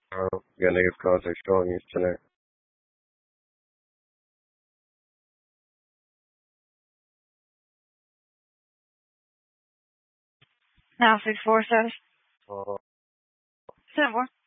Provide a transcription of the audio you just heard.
negative context calling you tonight. 964 status. Uh, 74.